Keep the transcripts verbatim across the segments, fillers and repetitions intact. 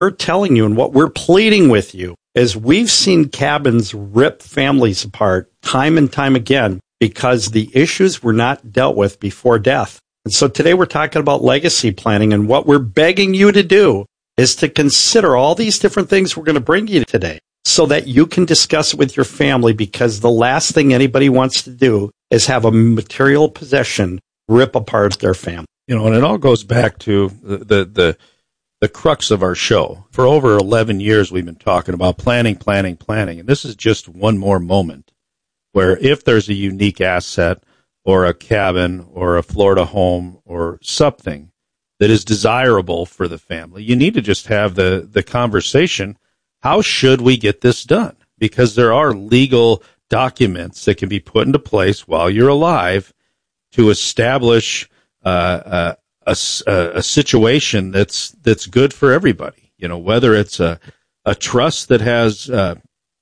we're telling you and what we're pleading with you is we've seen cabins rip families apart time and time again because the issues were not dealt with before death. And so today we're talking about legacy planning, and what we're begging you to do is to consider all these different things we're going to bring you today so that you can discuss it with your family, because the last thing anybody wants to do is have a material possession rip apart their family. You know, and it all goes back to the, the, the, the crux of our show. For over eleven years, we've been talking about planning, planning, planning. And this is just one more moment where if there's a unique asset or a cabin or a Florida home or something that is desirable for the family, you need to just have the, the conversation. How should we get this done? Because there are legal documents that can be put into place while you're alive to establish uh, a, a, a situation that's that's good for everybody. You know, whether it's a a trust that has uh,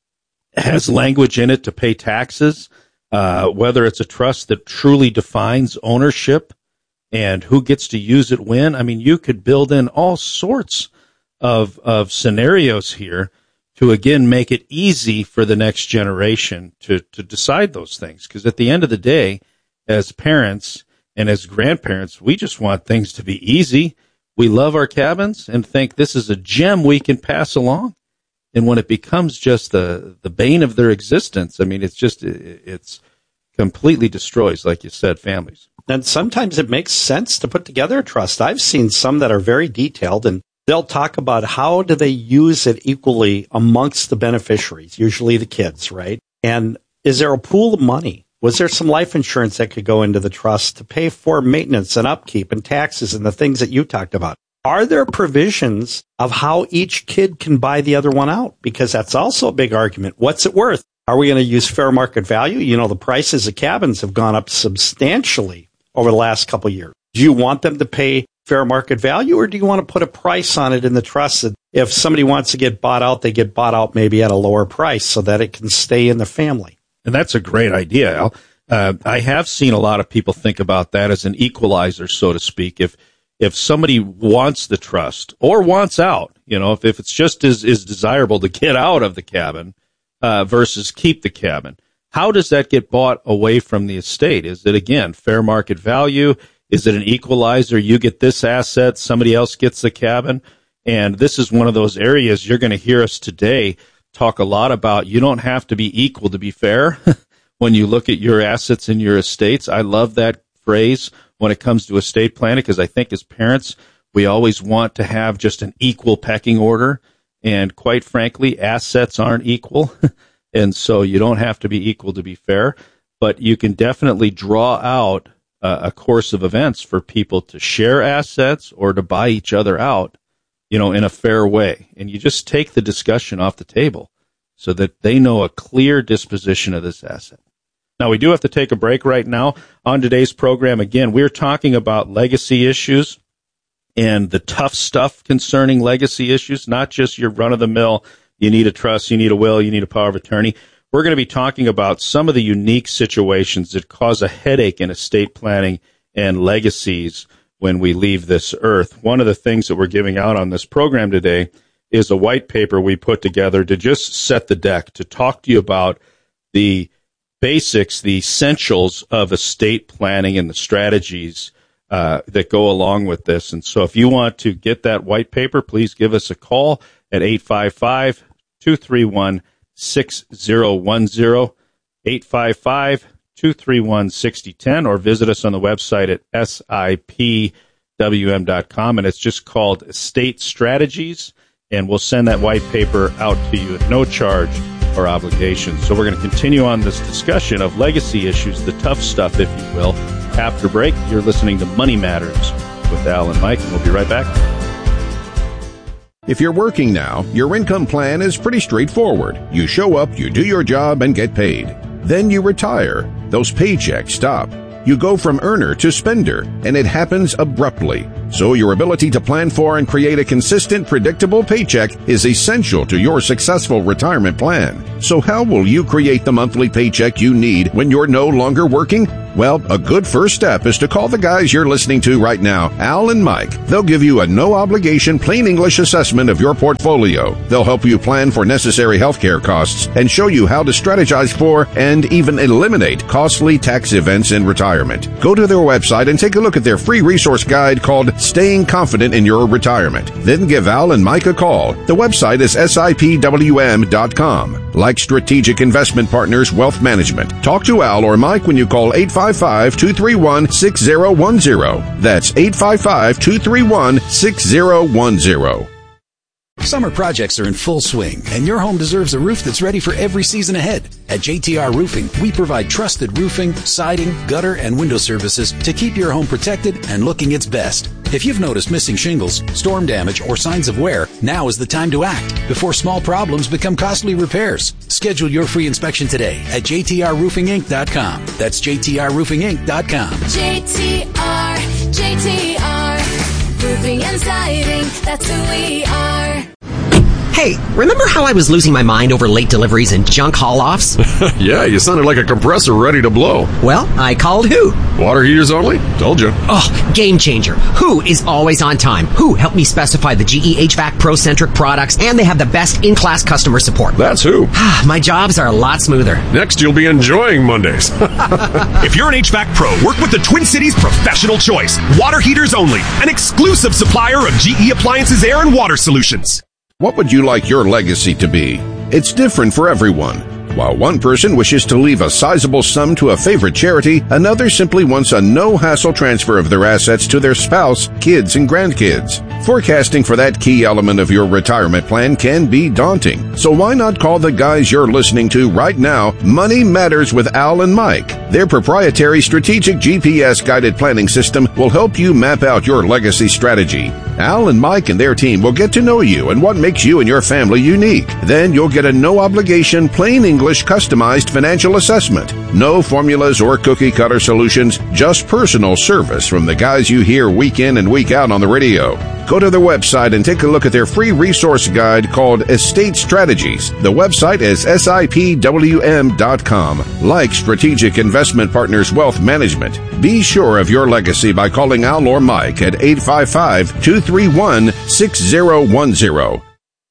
has language in it to pay taxes, uh, whether it's a trust that truly defines ownership and who gets to use it when. I mean, you could build in all sorts of of scenarios here to, again, make it easy for the next generation to, to decide those things. Because at the end of the day, as parents and as grandparents, we just want things to be easy. We love our cabins and think this is a gem we can pass along. And when it becomes just the, the bane of their existence, I mean, it's just, it's completely destroys, like you said, families. And sometimes it makes sense to put together a trust. I've seen some that are very detailed, and they'll talk about how do they use it equally amongst the beneficiaries, usually the kids, right? And is there a pool of money? Was there some life insurance that could go into the trust to pay for maintenance and upkeep and taxes and the things that you talked about? Are there provisions of how each kid can buy the other one out? Because that's also a big argument. What's it worth? Are we going to use fair market value? You know, the prices of cabins have gone up substantially over the last couple of years. Do you want them to pay fair market value, or do you want to put a price on it in the trust that if somebody wants to get bought out, they get bought out maybe at a lower price so that it can stay in the family? And that's a great idea, Al. Uh, I have seen a lot of people think about that as an equalizer, so to speak. If if somebody wants the trust or wants out, you know, if, if it's just as is desirable to get out of the cabin uh, versus keep the cabin, how does that get bought away from the estate? Is it, again, fair market value? Is it an equalizer? You get this asset, somebody else gets the cabin. And this is one of those areas you're going to hear us today talk a lot about. You don't have to be equal to be fair when you look at your assets in your estates. I love that phrase when it comes to estate planning, because I think as parents, we always want to have just an equal pecking order. And quite frankly, assets aren't equal. And so you don't have to be equal to be fair. But you can definitely draw out uh, a course of events for people to share assets or to buy each other out, you know, in a fair way. And you just take the discussion off the table so that they know a clear disposition of this asset. Now, we do have to take a break right now. On today's program, again, we're talking about legacy issues and the tough stuff concerning legacy issues, not just your run-of-the-mill, you need a trust, you need a will, you need a power of attorney. We're going to be talking about some of the unique situations that cause a headache in estate planning and legacies when we leave this earth. One of the things that we're giving out on this program today is a white paper we put together to just set the deck, to talk to you about the basics, the essentials of estate planning and the strategies uh, that go along with this. And so if you want to get that white paper, please give us a call at eight five five, two three one, six zero one zero, eight five five, two three one, six zero one zero, or visit us on the website at S I P W M dot com, and it's just called Estate Strategies, and we'll send that white paper out to you at no charge or obligation. So we're going to continue on this discussion of legacy issues, the tough stuff, if you will. After break, you're listening to Money Matters with Al and Mike, and we'll be right back. If you're working now, your income plan is pretty straightforward. You show up, you do your job, and get paid. Then you retire. Those paychecks stop. You go from earner to spender, and it happens abruptly. So your ability to plan for and create a consistent, predictable paycheck is essential to your successful retirement plan. So how will you create the monthly paycheck you need when you're no longer working? Well, a good first step is to call the guys you're listening to right now, Al and Mike. They'll give you a no-obligation, plain English assessment of your portfolio. They'll help you plan for necessary healthcare costs and show you how to strategize for and even eliminate costly tax events in retirement. Go to their website and take a look at their free resource guide called Staying Confident in Your Retirement. Then give Al and Mike a call. The website is S I P W M dot com. Like Strategic Investment Partners Wealth Management. Talk to Al or Mike when you call eight five five, two three one, six zero one zero. That's eight five five, two three one, six zero one zero. Summer projects are in full swing, and your home deserves a roof that's ready for every season ahead. At J T R Roofing, we provide trusted roofing, siding, gutter, and window services to keep your home protected and looking its best. If you've noticed missing shingles, storm damage, or signs of wear, now is the time to act before small problems become costly repairs. Schedule your free inspection today at J T R roofing inc dot com. That's J T R roofing inc dot com. J T R, J T R, roofing and siding, that's who we are. Hey, remember how I was losing my mind over late deliveries and junk haul-offs? Yeah, you sounded like a compressor ready to blow. Well, I called who? Water heaters only? Told you. Oh, game changer. Who is always on time? Who helped me specify the G E H V A C Pro-centric products, and they have the best in-class customer support. That's who. My jobs are a lot smoother. Next, you'll be enjoying Mondays. If you're an H V A C pro, work with the Twin Cities Professional Choice. Water heaters only. An exclusive supplier of G E Appliances Air and Water Solutions. What would you like your legacy to be? It's different for everyone. While one person wishes to leave a sizable sum to a favorite charity, another simply wants a no-hassle transfer of their assets to their spouse, kids, and grandkids. Forecasting for that key element of your retirement plan can be daunting. So why not call the guys you're listening to right now, Money Matters with Al and Mike. Their proprietary strategic G P S-guided planning system will help you map out your legacy strategy. Al and Mike and their team will get to know you and what makes you and your family unique. Then you'll get a no-obligation, plain English, customized financial assessment. No formulas or cookie-cutter solutions, just personal service from the guys you hear week in and week out on the radio. Go to their website and take a look at their free resource guide called Estate Strategies. The website is S I P W M dot com. Like Strategic Investment Partners Wealth Management, be sure of your legacy by calling Al or Mike at eight five five, two three one, six zero one zero.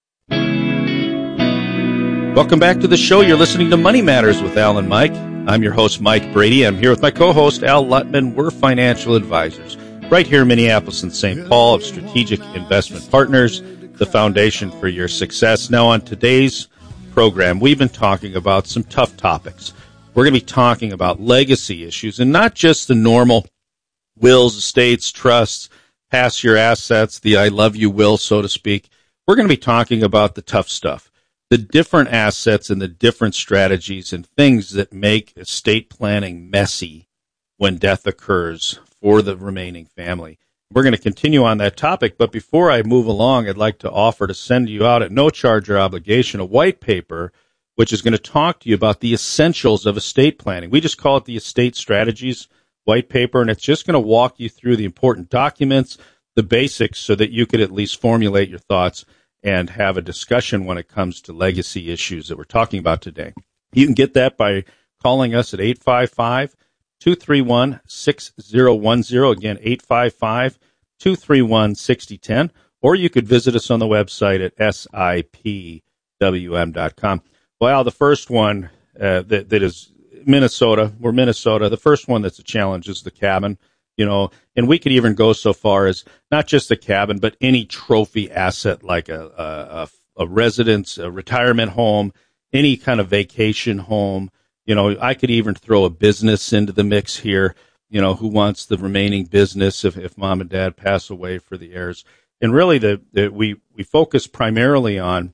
Welcome back to the show. You're listening to Money Matters with Al and Mike. I'm your host, Mike Brady. I'm here with my co-host, Al Lutman. We're financial advisors right here in Minneapolis and Saint Paul of Strategic Investment Partners, the foundation for your success. Now, on today's program, we've been talking about some tough topics. We're going to be talking about legacy issues, and not just the normal wills, estates, trusts, pass your assets, the I love you will, so to speak. We're going to be talking about the tough stuff, the different assets and the different strategies and things that make estate planning messy when death occurs for the remaining family. We're going to continue on that topic, but before I move along, I'd like to offer to send you out at no charge or obligation a white paper which is going to talk to you about the essentials of estate planning. We just call it the Estate Strategies white paper, and it's just going to walk you through the important documents, the basics, so that you could at least formulate your thoughts and have a discussion when it comes to legacy issues that we're talking about today. You can get that by calling us at eight five five, two three one, six zero one zero. Again, eight five five, two three one, six zero one zero. Or you could visit us on the website at S I P W M dot com. Well, the first one uh, that, that is Minnesota, we're Minnesota. The first one that's a challenge is the cabin. You know, and we could even go so far as not just the cabin, but any trophy asset like a, a, a residence, a retirement home, any kind of vacation home. You know, I could even throw a business into the mix here. You know, who wants the remaining business if, if mom and dad pass away for the heirs? And really, the, the we, we focus primarily on,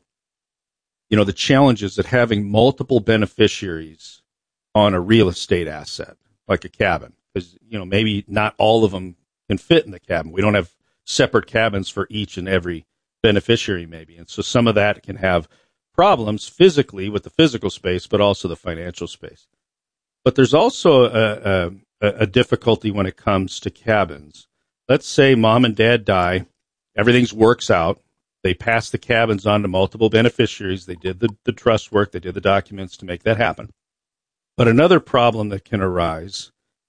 you know, the challenges that having multiple beneficiaries on a real estate asset, like a cabin. Because, you know, maybe not all of them can fit in the cabin. We don't have separate cabins for each and every beneficiary, maybe. And so some of that can have problems physically with the physical space, but also the financial space. But there's also a, a, a difficulty when it comes to cabins. Let's say mom and dad die. Everything works out. They pass the cabins on to multiple beneficiaries. They did the, the trust work. They did the documents to make that happen. But another problem that can arise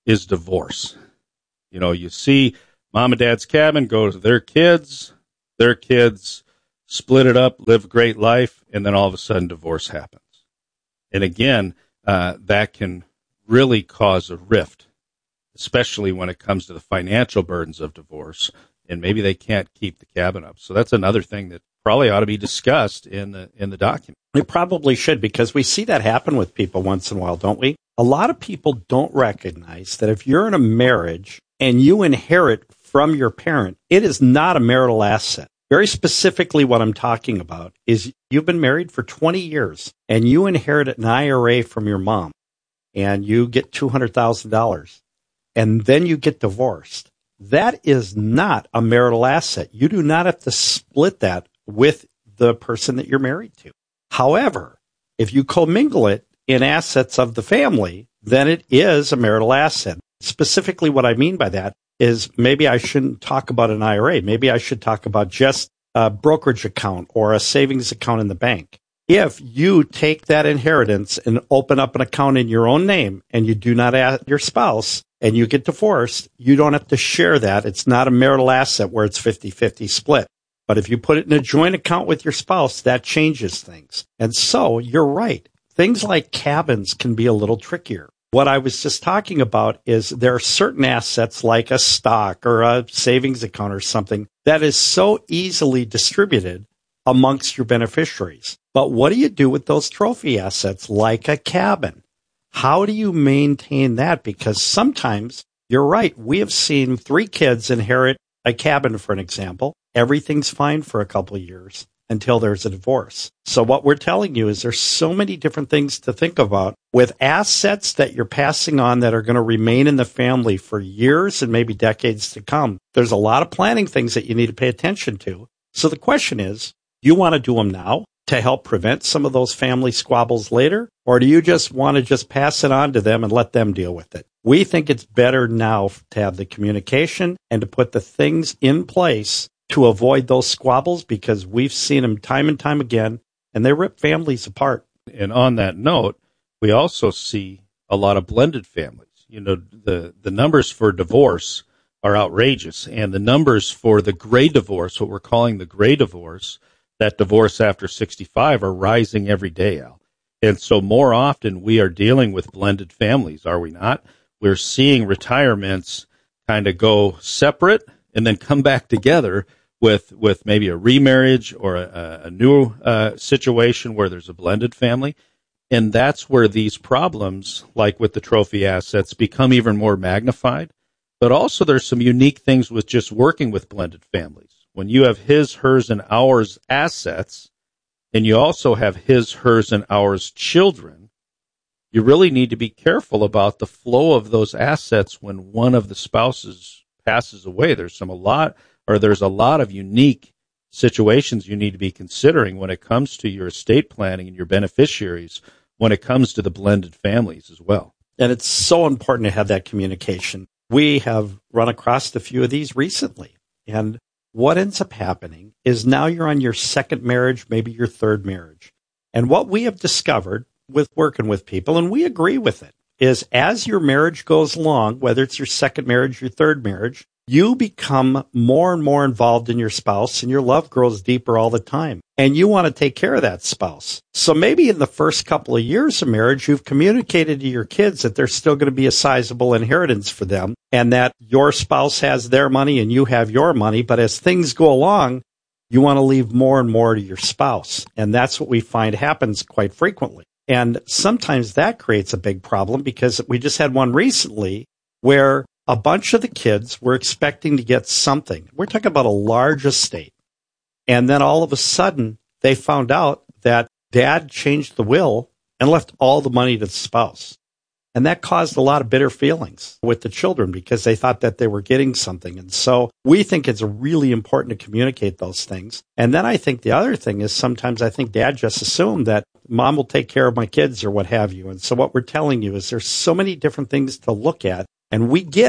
is divorce. You know, you see mom and dad's cabin, go to their kids, their kids split it up, live a great life, and then all of a sudden divorce happens. And again, uh, that can really cause a rift, especially when it comes to the financial burdens of divorce, and maybe they can't keep the cabin up. So that's another thing that probably ought to be discussed in the in the document. It probably should, because we see that happen with people once in a while, don't we? A lot of people don't recognize that if you're in a marriage and you inherit from your parent, it is not a marital asset. Very specifically, what I'm talking about is you've been married for twenty years and you inherit an I R A from your mom and you get two hundred thousand dollars and then you get divorced. That is not a marital asset. You do not have to split that with the person that you're married to. However, if you commingle it in assets of the family, then it is a marital asset. Specifically, what I mean by that is maybe I shouldn't talk about an I R A. Maybe I should talk about just a brokerage account or a savings account in the bank. If you take that inheritance and open up an account in your own name and you do not add your spouse and you get divorced, you don't have to share that. It's not a marital asset where it's fifty-fifty split. But if you put it in a joint account with your spouse, that changes things. And so you're right. Things like cabins can be a little trickier. What I was just talking about is there are certain assets like a stock or a savings account or something that is so easily distributed amongst your beneficiaries. But what do you do with those trophy assets like a cabin? How do you maintain that? Because sometimes, you're right, we have seen three kids inherit a cabin, for an example. Everything's fine for a couple of years until there's a divorce. So what we're telling you is there's so many different things to think about with assets that you're passing on that are going to remain in the family for years and maybe decades to come. There's a lot of planning things that you need to pay attention to. So the question is, do you want to do them now to help prevent some of those family squabbles later? Or do you just want to just pass it on to them and let them deal with it? We think it's better now to have the communication and to put the things in place to avoid those squabbles, because we've seen them time and time again, and they rip families apart. And on that note, we also see a lot of blended families. You know, the, the numbers for divorce are outrageous, and the numbers for the gray divorce, what we're calling the gray divorce, that divorce after sixty-five, are rising every day, Al. And so more often we are dealing with blended families, are we not? We're seeing retirements kind of go separate and then come back together with with maybe a remarriage or a, a new uh, situation where there's a blended family. And that's where these problems, like with the trophy assets, become even more magnified. But also there's some unique things with just working with blended families. When you have his, hers, and ours assets, and you also have his, hers, and ours children, you really need to be careful about the flow of those assets when one of the spouses passes away. There's some a lot, or there's a lot of unique situations you need to be considering when it comes to your estate planning and your beneficiaries, when it comes to the blended families as well. And it's so important to have that communication. We have run across a few of these recently. And what ends up happening is now you're on your second marriage, maybe your third marriage. And what we have discovered with working with people, and we agree with it, is as your marriage goes along, whether it's your second marriage, your third marriage, you become more and more involved in your spouse and your love grows deeper all the time. And you want to take care of that spouse. So maybe in the first couple of years of marriage, you've communicated to your kids that there's still going to be a sizable inheritance for them and that your spouse has their money and you have your money. But as things go along, you want to leave more and more to your spouse. And that's what we find happens quite frequently. And sometimes that creates a big problem because we just had one recently where a bunch of the kids were expecting to get something. We're talking about a large estate. And then all of a sudden, they found out that dad changed the will and left all the money to the spouse. And that caused a lot of bitter feelings with the children because they thought that they were getting something. And so we think it's really important to communicate those things. And then I think the other thing is sometimes I think dad just assumed that mom will take care of my kids or what have you. And so what we're telling you is there's so many different things to look at. And we get it.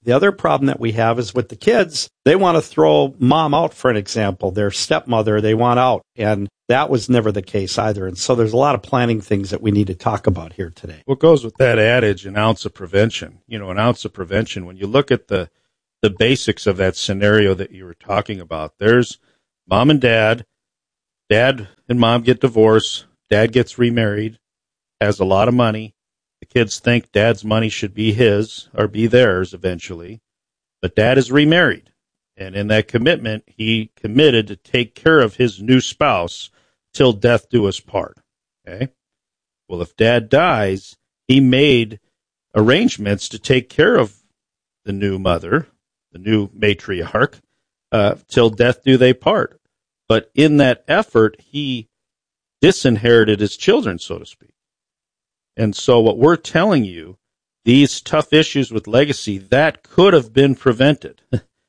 The other problem that we have is with the kids, they want to throw mom out, for an example. Their stepmother, they want out. And that was never the case either. And so there's a lot of planning things that we need to talk about here today. What goes with that adage, an ounce of prevention? You know, an ounce of prevention. When you look at the, the basics of that scenario that you were talking about, there's mom and dad. Dad and mom get divorced. Dad gets remarried, has a lot of money. The kids think dad's money should be his or be theirs eventually. But dad is remarried. And in that commitment, he committed to take care of his new spouse till death do us part. Okay? Well, if dad dies, he made arrangements to take care of the new mother, the new matriarch, uh, till death do they part. But in that effort, he disinherited his children, so to speak. And so what we're telling you, these tough issues with legacy, that could have been prevented.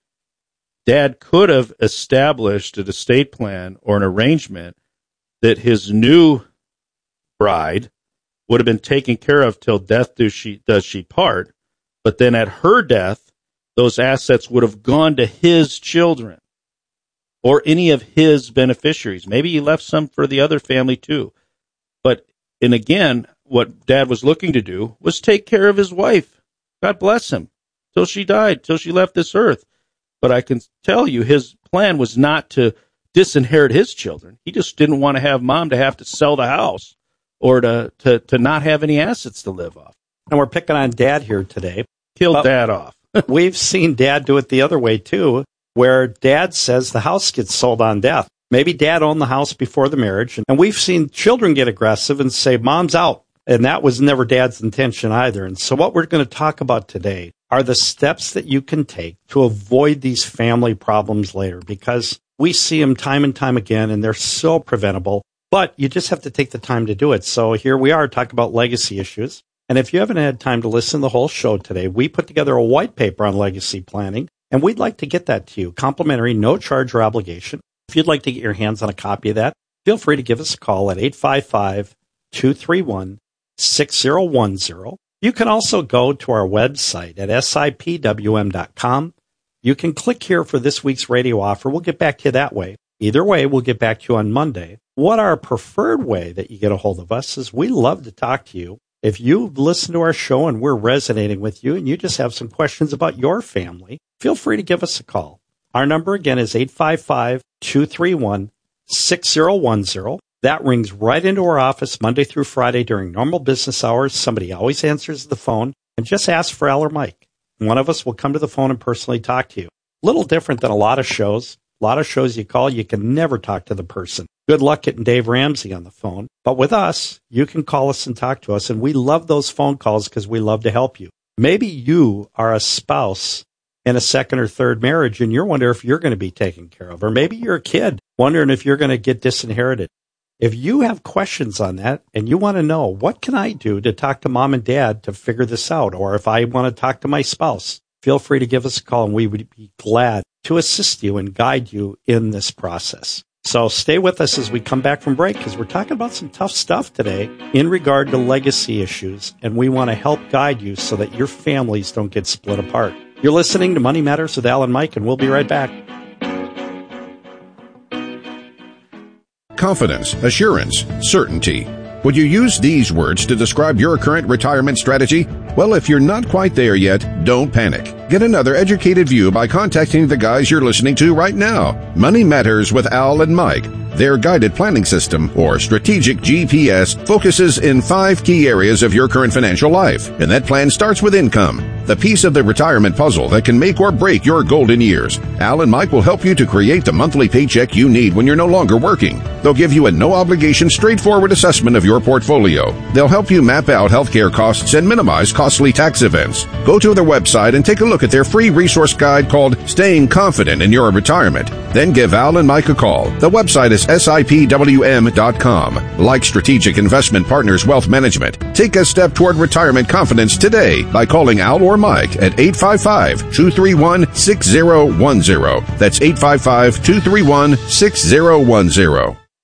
Dad could have established an estate plan or an arrangement that his new bride would have been taken care of till death do she, does she part. But then at her death, those assets would have gone to his children or any of his beneficiaries. Maybe he left some for the other family too. But, and again, what Dad was looking to do was take care of his wife. God bless him, till she died, till she left this earth. But I can tell you his plan was not to disinherit his children. He just didn't want to have mom to have to sell the house or to, to, to not have any assets to live off. And we're picking on Dad here today. Kill Dad off. We've seen Dad do it the other way too, where Dad says the house gets sold on death. Maybe Dad owned the house before the marriage, and we've seen children get aggressive and say, Mom's out. And that was never Dad's intention either. And so what we're going to talk about today are the steps that you can take to avoid these family problems later, because we see them time and time again, and they're so preventable, but you just have to take the time to do it. So here we are talking about legacy issues. And if you haven't had time to listen to the whole show today, we put together a white paper on legacy planning, and we'd like to get that to you, complimentary, no charge or obligation. If you'd like to get your hands on a copy of that, feel free to give us a call at eight five five, two three one, six zero one zero. You can also go to our website at S I P W M dot com. You can click here for this week's radio offer. We'll get back to you that way. Either way, we'll get back to you on Monday. What our preferred way that you get a hold of us is we love to talk to you. If you listen to our show and we're resonating with you and you just have some questions about your family, feel free to give us a call. Our number again is eight five five, two three one, six zero one zero. That rings right into our office Monday through Friday during normal business hours. Somebody always answers the phone, and just ask for Al or Mike. One of us will come to the phone and personally talk to you. A little different than a lot of shows. A lot of shows you call, you can never talk to the person. Good luck getting Dave Ramsey on the phone. But with us, you can call us and talk to us, and we love those phone calls because we love to help you. Maybe you are a spouse in a second or third marriage, and you're wondering if you're going to be taken care of. Or maybe you're a kid wondering if you're going to get disinherited. If you have questions on that and you want to know, what can I do to talk to mom and dad to figure this out? Or if I want to talk to my spouse, feel free to give us a call, and we would be glad to assist you and guide you in this process. So stay with us as we come back from break, because we're talking about some tough stuff today in regard to legacy issues, and we want to help guide you so that your families don't get split apart. You're listening to Money Matters with Al and Mike, and we'll be right back. Confidence, assurance, certainty. Would you use these words to describe your current retirement strategy? Well, if you're not quite there yet, don't panic. Get another educated view by contacting the guys you're listening to right now. Money Matters with Al and Mike. Their guided planning system, or strategic G P S, focuses in five key areas of your current financial life. And that plan starts with income, the piece of the retirement puzzle that can make or break your golden years. Al and Mike will help you to create the monthly paycheck you need when you're no longer working. They'll give you a no-obligation, straightforward assessment of your portfolio. They'll help you map out healthcare costs and minimize costly tax events. Go to their website and take a look at their free resource guide called Staying Confident in Your Retirement. Then give Al and Mike a call. The website is S I P W M dot com. Like Strategic Investment Partners Wealth Management, take a step toward retirement confidence today by calling Al or Mike at eight five five, two three one, six zero one zero. That's eight five five, two three one, six zero one zero.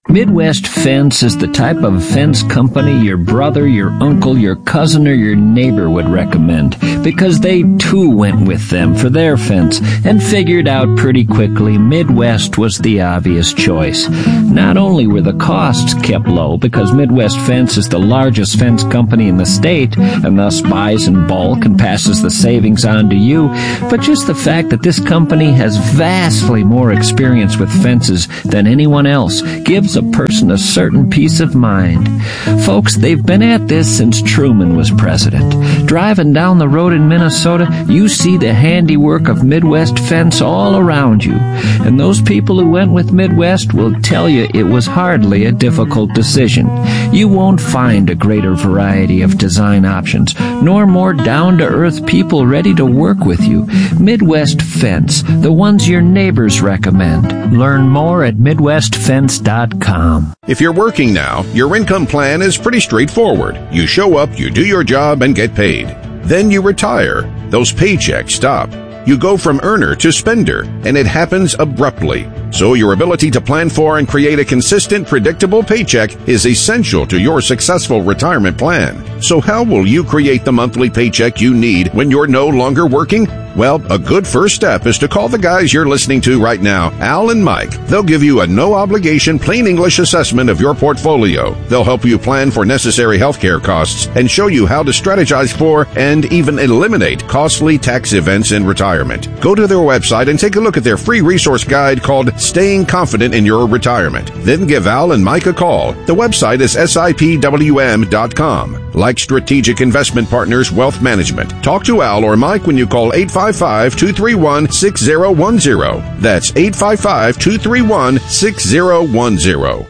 Midwest Fence is the type of fence company your brother, your uncle, your cousin, or your neighbor would recommend because they too went with them for their fence and figured out pretty quickly Midwest was the obvious choice. Not only were the costs kept low because Midwest Fence is the largest fence company in the state and thus buys in bulk and passes the savings on to you, but just the fact that this company has vastly more experience with fences than anyone else gives a person a certain peace of mind. Folks, they've been at this since Truman was president. Driving down the road in Minnesota, you see the handiwork of Midwest Fence all around you. And those people who went with Midwest will tell you it was hardly a difficult decision. You won't find a greater variety of design options, nor more down-to-earth people ready to work with you. Midwest Fence, the ones your neighbors recommend. Learn more at midwest fence dot com. If you're working now, your income plan is pretty straightforward. You show up, you do your job, and get paid. Then you retire. Those paychecks stop. You go from earner to spender, and it happens abruptly. So your ability to plan for and create a consistent, predictable paycheck is essential to your successful retirement plan. So how will you create the monthly paycheck you need when you're no longer working? Well, a good first step is to call the guys you're listening to right now, Al and Mike. They'll give you a no-obligation, plain English assessment of your portfolio. They'll help you plan for necessary healthcare costs and show you how to strategize for and even eliminate costly tax events in retirement. Go to their website and take a look at their free resource guide called Staying Confident in Your Retirement. Then give Al and Mike a call. The website is S I P W M dot com. Like Strategic Investment Partners Wealth Management. Talk to Al or Mike when you call eight five five, two three one, six zero one zero. That's eight five five, two three one, six zero one zero.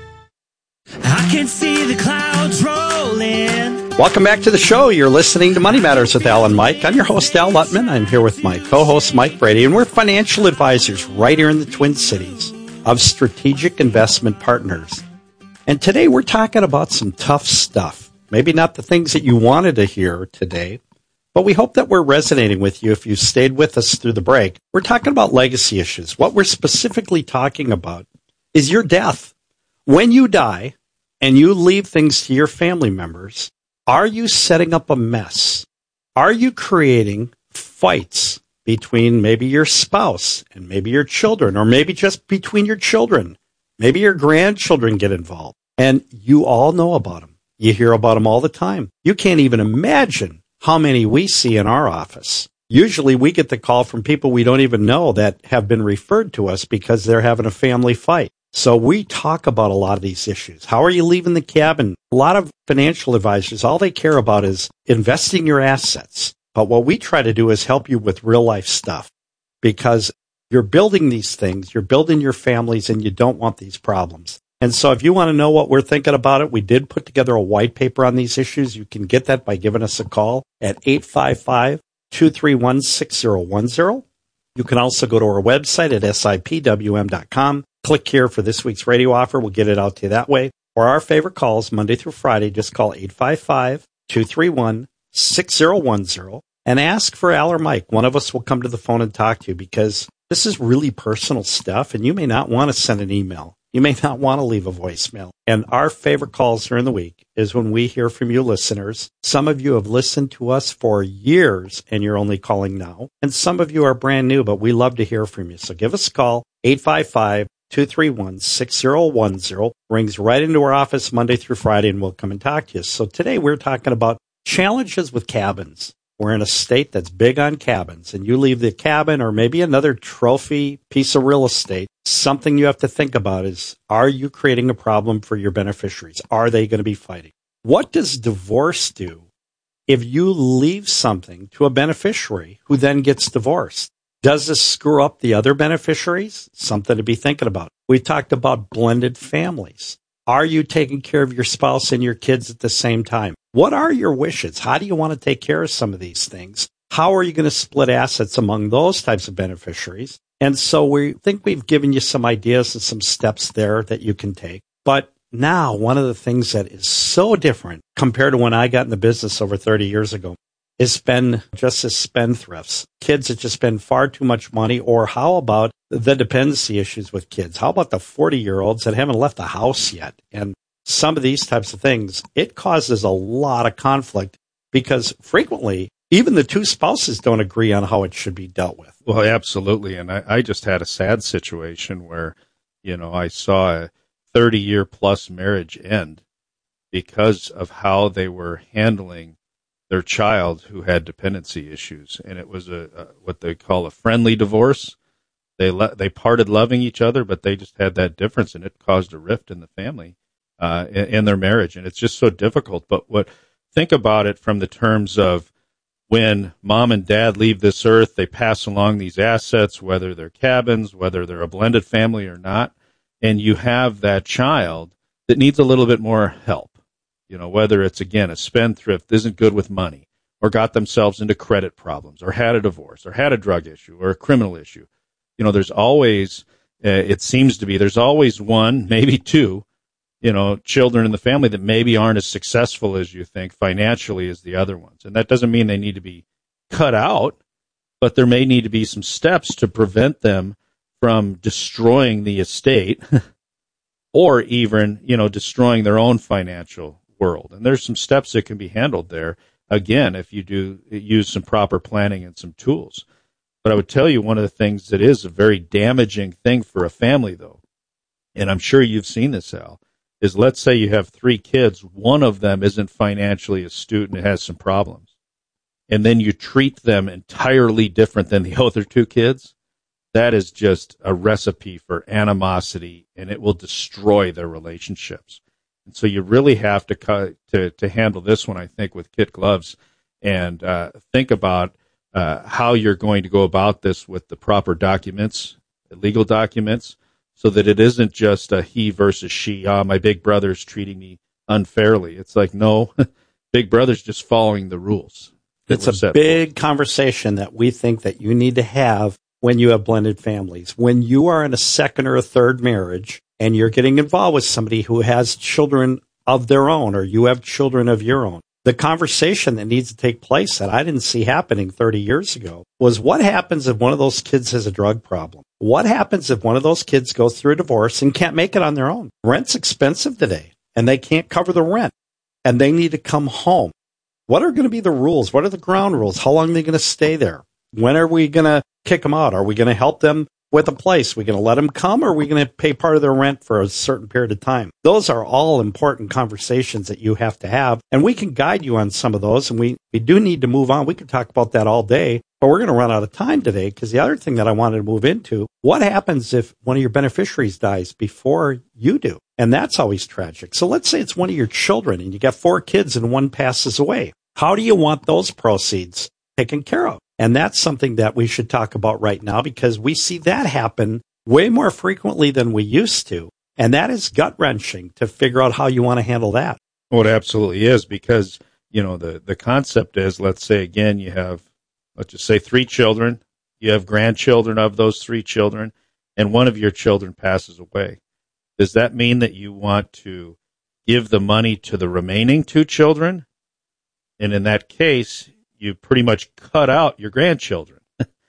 I can see the clouds rolling. Welcome back to the show. You're listening to Money Matters with Al and Mike. I'm your host, Al Lutman. I'm here with my co-host, Mike Brady, and we're financial advisors right here in the Twin Cities of Strategic Investment Partners. And today we're talking about some tough stuff. Maybe not the things that you wanted to hear today, but we hope that we're resonating with you if you stayed with us through the break. We're talking about legacy issues. What we're specifically talking about is your death. When you die and you leave things to your family members, are you setting up a mess? Are you creating fights between maybe your spouse and maybe your children, or maybe just between your children? Maybe your grandchildren get involved, and you all know about them. You hear about them all the time. You can't even imagine how many we see in our office. Usually we get the call from people we don't even know that have been referred to us because they're having a family fight. So we talk about a lot of these issues. How are you leaving the cabin? A lot of financial advisors, all they care about is investing your assets. But what we try to do is help you with real life stuff, because you're building these things, you're building your families, and you don't want these problems. And so if you want to know what we're thinking about it, we did put together a white paper on these issues. You can get that by giving us a call at eight five five, two three one, six zero one zero. You can also go to our website at S I P W M dot com. Click here for this week's radio offer. We'll get it out to you that way. Or our favorite calls, Monday through Friday, just call eight five five, two three one, six zero one zero and ask for Al or Mike. One of us will come to the phone and talk to you, because this is really personal stuff, and you may not want to send an email. You may not want to leave a voicemail. And our favorite calls during the week is when we hear from you listeners. Some of you have listened to us for years, and you're only calling now. And some of you are brand new, but we love to hear from you. So give us a call, eight five five, two three one, six zero one zero. Rings right into our office Monday through Friday, and we'll come and talk to you. So today we're talking about challenges with cabins. We're in a state that's big on cabins, and you leave the cabin or maybe another trophy piece of real estate. Something you have to think about is, are you creating a problem for your beneficiaries? Are they going to be fighting? What does divorce do if you leave something to a beneficiary who then gets divorced? Does this screw up the other beneficiaries? Something to be thinking about. We talked about blended families. Are you taking care of your spouse and your kids at the same time? What are your wishes? How do you want to take care of some of these things? How are you going to split assets among those types of beneficiaries? And so we think we've given you some ideas and some steps there that you can take. But now, one of the things that is so different compared to when I got in the business over thirty years ago is spend just as spendthrifts, kids that just spend far too much money. Or how about the dependency issues with kids? How about the forty-year-olds that haven't left the house yet? And some of these types of things, it causes a lot of conflict because frequently even the two spouses don't agree on how it should be dealt with. Well, absolutely. And I, I just had a sad situation where, you know, I saw a thirty-year plus marriage end because of how they were handling their child who had dependency issues. And it was a, a what they call a friendly divorce. They le- they parted loving each other, but they just had that difference, and it caused a rift in the family, uh, in, in their marriage. And it's just so difficult. But what think about it from the terms of when mom and dad leave this earth, they pass along these assets, whether they're cabins, whether they're a blended family or not, and you have that child that needs a little bit more help. You know, whether it's, again, a spendthrift, isn't good with money, or got themselves into credit problems, or had a divorce, or had a drug issue, or a criminal issue. You know, there's always, uh, it seems to be, there's always one, maybe two, you know, children in the family that maybe aren't as successful as you think financially as the other ones. And that doesn't mean they need to be cut out, but there may need to be some steps to prevent them from destroying the estate or even, you know, destroying their own financial world. And there's some steps that can be handled there, again, if you do use some proper planning and some tools. But I would tell you one of the things that is a very damaging thing for a family, though, and I'm sure you've seen this, Al, is let's say you have three kids, one of them isn't financially astute and has some problems, and then you treat them entirely different than the other two kids. That is just a recipe for animosity, and it will destroy their relationships. And so you really have to cut, to to handle this one, I think, with kid gloves, and uh, think about uh, how you're going to go about this with the proper documents, legal documents, so that it isn't just a he versus she. Ah, my big brother's treating me unfairly. It's like, no, big brother's just following the rules. It's a big conversation that we think that you need to have when you have blended families. When you are in a second or a third marriage and you're getting involved with somebody who has children of their own, or you have children of your own, the conversation that needs to take place that I didn't see happening thirty years ago was, what happens if one of those kids has a drug problem? What happens if one of those kids goes through a divorce and can't make it on their own? Rent's expensive today, and they can't cover the rent, and they need to come home. What are going to be the rules? What are the ground rules? How long are they going to stay there? When are we going to kick them out? Are we going to help them with a place? Are we going to let them come, or are we going to pay part of their rent for a certain period of time? Those are all important conversations that you have to have, and we can guide you on some of those, and we, we do need to move on. We could talk about that all day, but we're going to run out of time today, because the other thing that I wanted to move into, what happens if one of your beneficiaries dies before you do? And that's always tragic. So let's say it's one of your children, and you got four kids and one passes away. How do you want those proceeds taken care of? And that's something that we should talk about right now, because we see that happen way more frequently than we used to. And that is gut-wrenching to figure out how you want to handle that. Well, it absolutely is, because, you know, the, the concept is, let's say, again, you have, let's just say three children, you have grandchildren of those three children, and one of your children passes away. Does that mean that you want to give the money to the remaining two children? And in that case, you pretty much cut out your grandchildren.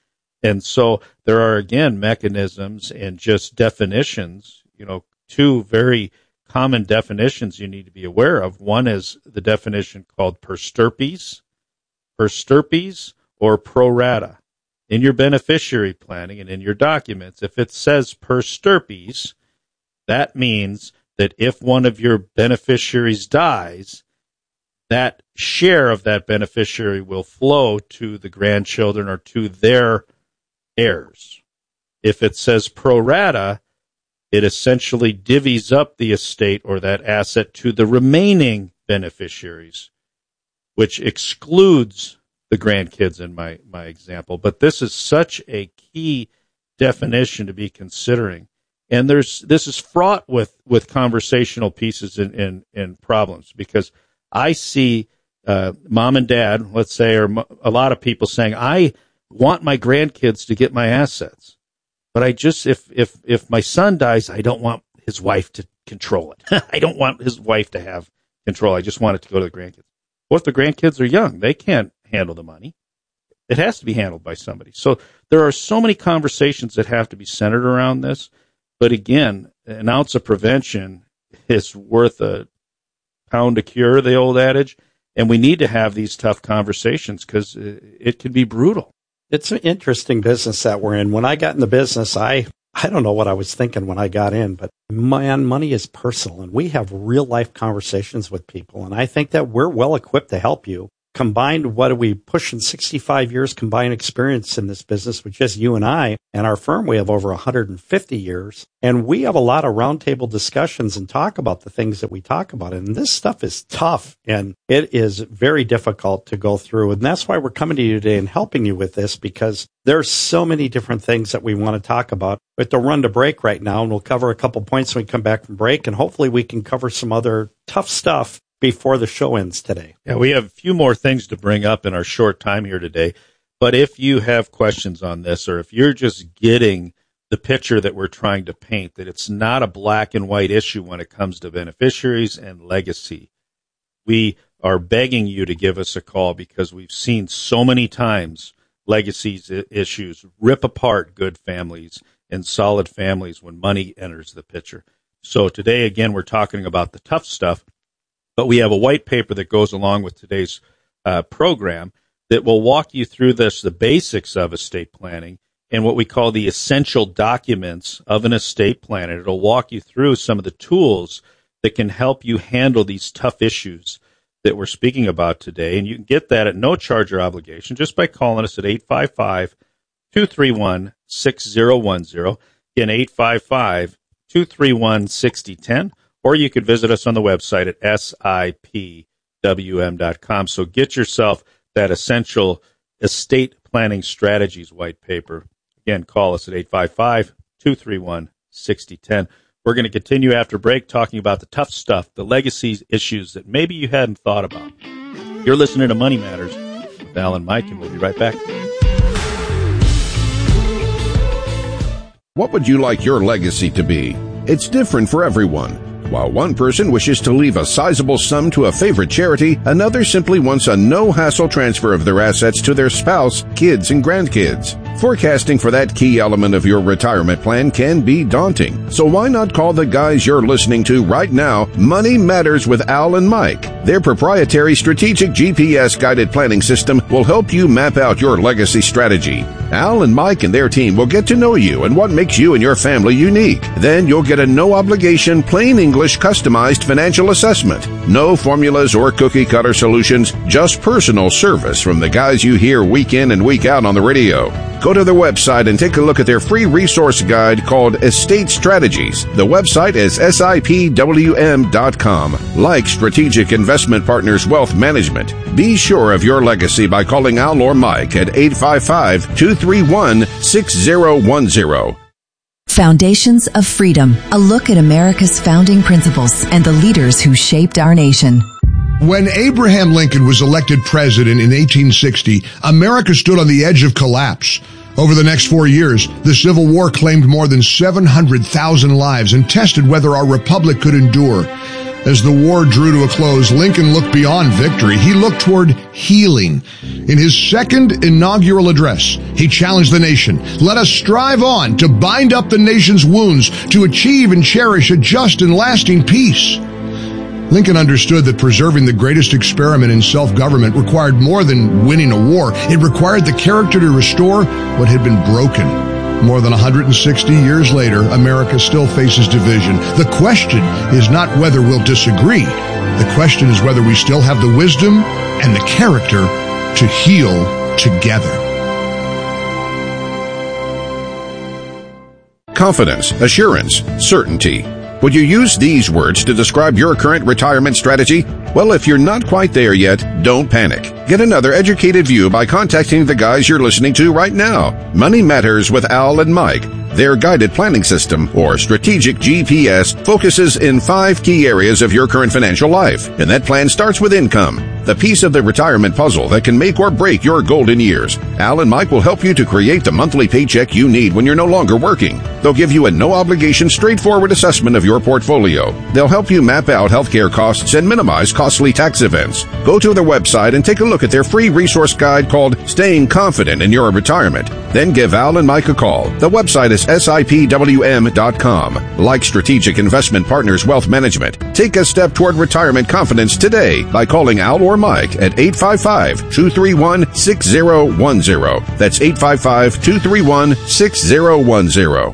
And so there are, again, mechanisms and just definitions, you know, two very common definitions you need to be aware of. One is the definition called per stirpes, per stirpes or pro rata. In your beneficiary planning and in your documents, if it says per stirpes, that means that if one of your beneficiaries dies, that share of that beneficiary will flow to the grandchildren or to their heirs. If it says pro rata, it essentially divvies up the estate or that asset to the remaining beneficiaries, which excludes the grandkids in my, my example. But this is such a key definition to be considering. And there's this is fraught with, with conversational pieces and, and, and problems, because I see uh, mom and dad, let's say, or a lot of people saying, I want my grandkids to get my assets, but I just, if, if, if my son dies, I don't want his wife to control it. I don't want his wife to have control. I just want it to go to the grandkids. What if the grandkids are young? They can't handle the money. It has to be handled by somebody. So there are so many conversations that have to be centered around this. But again, an ounce of prevention is worth a pound to cure, the old adage. And we need to have these tough conversations because it can be brutal. It's an interesting business that we're in. When I got in the business, I, I don't know what I was thinking when I got in, but man, money is personal and we have real life conversations with people. And I think that we're well equipped to help you. Combined, what are we pushing sixty-five years combined experience in this business with just you and I and our firm? We have over one hundred fifty years and we have a lot of roundtable discussions and talk about the things that we talk about. And this stuff is tough and it is very difficult to go through. And that's why we're coming to you today and helping you with this because there's so many different things that we want to talk about. We have to run to break right now and we'll cover a couple points when we come back from break and hopefully we can cover some other tough stuff before the show ends today. Yeah, we have a few more things to bring up in our short time here today. But if you have questions on this, or if you're just getting the picture that we're trying to paint, that it's not a black and white issue when it comes to beneficiaries and legacy, we are begging you to give us a call because we've seen so many times legacies issues rip apart good families and solid families when money enters the picture. So today, again, we're talking about the tough stuff. But we have a white paper that goes along with today's uh, program that will walk you through this, the basics of estate planning and what we call the essential documents of an estate plan. And it'll walk you through some of the tools that can help you handle these tough issues that we're speaking about today. And you can get that at no charge or obligation just by calling us at eight five five, two three one, six zero one zero. Again, eight five five, two three one, six zero one zero. Or you could visit us on the website at S I P W M dot com. So get yourself that essential estate planning strategies white paper. Again, call us at eight five five, two three one, six zero one zero. We're going to continue after break talking about the tough stuff, the legacy issues that maybe you hadn't thought about. You're listening to Money Matters with Al and Mike, and we'll be right back. What would you like your legacy to be? It's different for everyone. While one person wishes to leave a sizable sum to a favorite charity, another simply wants a no-hassle transfer of their assets to their spouse, kids, and grandkids. Forecasting for that key element of your retirement plan can be daunting. So why not call the guys you're listening to right now, Money Matters with Al and Mike. Their proprietary strategic G P S-guided planning system will help you map out your legacy strategy. Al and Mike and their team will get to know you and what makes you and your family unique. Then you'll get a no-obligation, plain English, customized financial assessment. No formulas or cookie-cutter solutions, just personal service from the guys you hear week in and week out on the radio. Go to their website and take a look at their free resource guide called Estate Strategies. The website is S I P W M dot com. Like Strategic Investment Partners Wealth Management, be sure of your legacy by calling Al or Mike at eight five five, two three one, six zero one zero. Foundations of Freedom, a look at America's founding principles and the leaders who shaped our nation. When Abraham Lincoln was elected president in eighteen sixty, America stood on the edge of collapse. Over the next four years, the Civil War claimed more than seven hundred thousand lives and tested whether our republic could endure. As the war drew to a close, Lincoln looked beyond victory. He looked toward healing. In his second inaugural address, he challenged the nation. Let us strive on to bind up the nation's wounds, to achieve and cherish a just and lasting peace. Lincoln understood that preserving the greatest experiment in self-government required more than winning a war. It required the character to restore what had been broken. More than one hundred sixty years later, America still faces division. The question is not whether we'll disagree. The question is whether we still have the wisdom and the character to heal together. Confidence, assurance, certainty. Would you use these words to describe your current retirement strategy? Well, if you're not quite there yet, don't panic. Get another educated view by contacting the guys you're listening to right now. Money Matters with Al and Mike. Their guided planning system, or strategic G P S, focuses in five key areas of your current financial life, and that plan starts with income. the piece of the retirement puzzle that can make or break your golden years. Al and Mike will help you to create the monthly paycheck you need when you're no longer working. They'll give you a no-obligation, straightforward assessment of your portfolio. They'll help you map out healthcare costs and minimize costly tax events. Go to their website and take a look at their free resource guide called Staying Confident in Your Retirement. Then give Al and Mike a call. The website is S I P W M dot com. Like Strategic Investment Partners Wealth Management, take a step toward retirement confidence today by calling Al or Mike at eight five five, two three one, six zero one zero. That's eight five five, two three one, six zero one zero.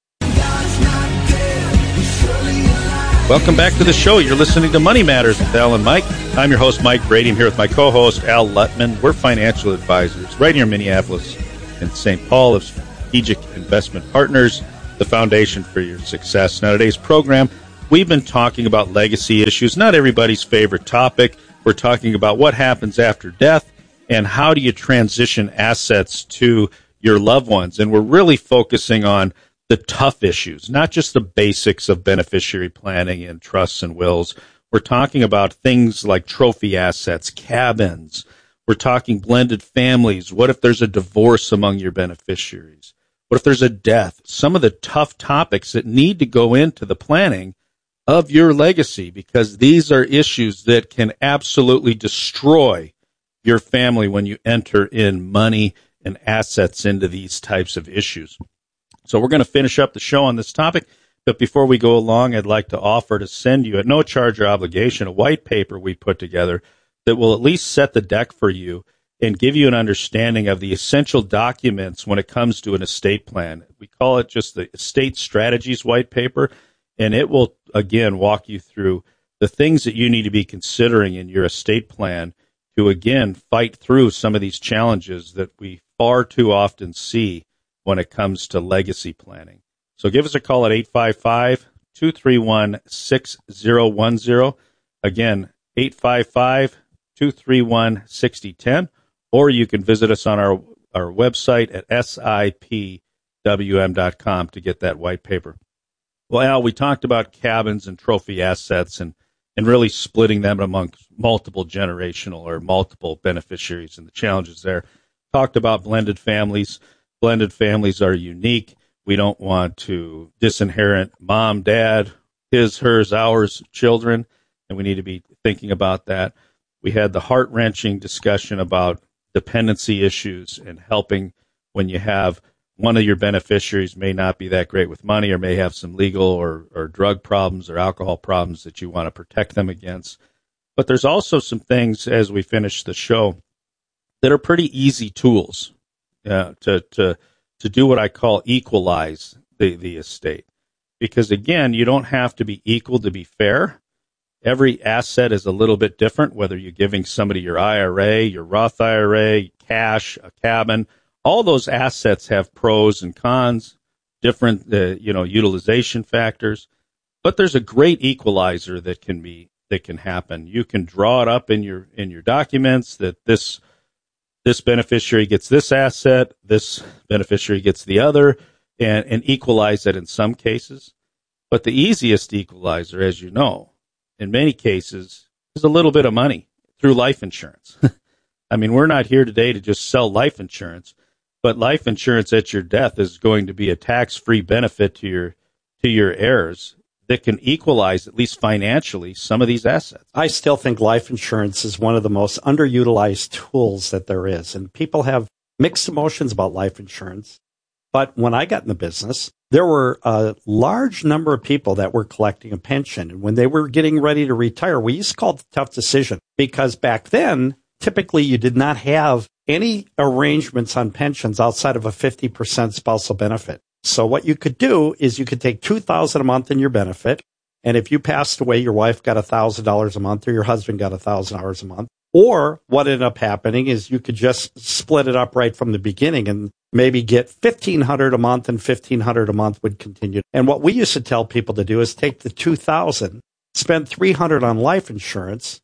Welcome back to the show. You're listening to Money Matters with Al and Mike. I'm your host, Mike Brady. I'm here with my co-host, Al Lutman. We're financial advisors right here in Minneapolis and Saint Paul of Strategic Investment Partners, the foundation for your success. Now, today's program, we've been talking about legacy issues, not everybody's favorite topic. We're talking about what happens after death and how do you transition assets to your loved ones. And we're really focusing on the tough issues, not just the basics of beneficiary planning and trusts and wills. We're talking about things like trophy assets, cabins. We're talking blended families. What if there's a divorce among your beneficiaries? What if there's a death? Some of the tough topics that need to go into the planning of your legacy, because these are issues that can absolutely destroy your family when you enter in money and assets into these types of issues. So we're going to finish up the show on this topic, but before we go along, I'd like to offer to send you at no charge or obligation a white paper we put together that will at least set the deck for you and give you an understanding of the essential documents when it comes to an estate plan. We call it just the Estate Strategies White Paper, and it will, again, walk you through the things that you need to be considering in your estate plan to, again, fight through some of these challenges that we far too often see when it comes to legacy planning. So give us a call at eight five five, two three one, six zero one zero. Again, eight five five, two three one, six zero one zero. Or you can visit us on our, our website at S I P W M dot com to get that white paper. Well, Al, we talked about cabins and trophy assets and, and really splitting them amongst multiple generational or multiple beneficiaries and the challenges there. Talked about blended families. Blended families are unique. We don't want to disinherit mom, dad, his, hers, ours, children, and we need to be thinking about that. We had the heart-wrenching discussion about dependency issues and helping when you have one of your beneficiaries may not be that great with money or may have some legal or, or drug problems or alcohol problems that you want to protect them against. But there's also some things as we finish the show that are pretty easy tools uh, to, to, to do what I call equalize the, the estate. Because again, you don't have to be equal to be fair. Every asset is a little bit different, whether you're giving somebody your I R A, your Roth I R A, cash, a cabin. All those assets have pros and cons, different uh, you know, utilization factors. But there's a great equalizer that can be that can happen. You can draw it up in your in your documents that this this beneficiary gets this asset, this beneficiary gets the other, and, and equalize it in some cases. But the easiest equalizer, as you know, in many cases, is a little bit of money through life insurance. I mean, we're not here today to just sell life insurance, but life insurance at your death is going to be a tax-free benefit to your to your heirs that can equalize, at least financially, some of these assets. I still think life insurance is one of the most underutilized tools that there is, and people have mixed emotions about life insurance. But when I got in the business, there were a large number of people that were collecting a pension. And when they were getting ready to retire, we used to call it the tough decision, because back then, typically you did not have any arrangements on pensions outside of a fifty percent spousal benefit. So what you could do is you could take two thousand dollars a month in your benefit. And if you passed away, your wife got one thousand dollars a month or your husband got one thousand dollars a month. Or what ended up happening is you could just split it up right from the beginning and maybe get fifteen hundred dollars a month, and fifteen hundred dollars a month would continue. And what we used to tell people to do is take the two thousand dollars, spend three hundred dollars on life insurance,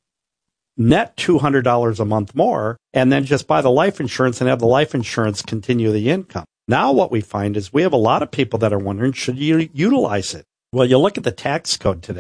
net two hundred dollars a month more, and then just buy the life insurance and have the life insurance continue the income. Now what we find is we have a lot of people that are wondering, should you utilize it? Well, you look at the tax code today,